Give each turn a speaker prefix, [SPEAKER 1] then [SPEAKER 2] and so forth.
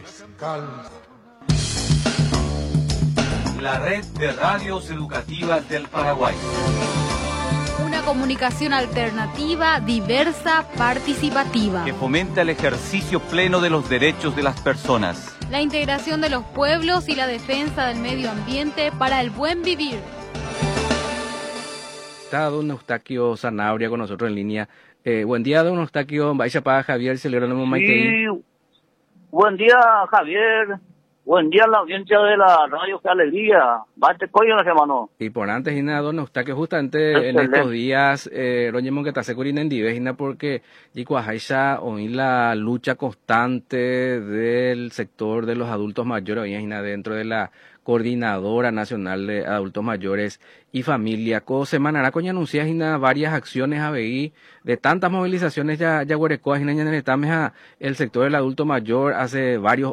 [SPEAKER 1] Descansa.
[SPEAKER 2] La red de radios educativas del Paraguay.
[SPEAKER 3] Una comunicación alternativa, diversa, participativa.
[SPEAKER 2] Que fomenta el ejercicio pleno de los derechos de las personas.
[SPEAKER 3] La integración de los pueblos y la defensa del medio ambiente para el buen vivir.
[SPEAKER 4] Está don Eustaquio Sanabria con nosotros en línea. Buen día, don Eustaquio. Vaya para Javier, celebrando Maitei.
[SPEAKER 5] Sí, buen día, Javier. Buen día a la audiencia de la radio, qué alegría. Bate coño, hermano.
[SPEAKER 4] Y por antes, Gina, don Eustaquio, justamente en estos días, Roñemon que está seguro Gina, porque Yicuajaisha oí la lucha constante del sector de los adultos mayores, Gina, dentro de la Coordinadora Nacional de Adultos Mayores y Familia. Co semana coña anuncia Gina varias acciones ABI de tantas movilizaciones ya huerecoa Gina el sector del adulto mayor hace varios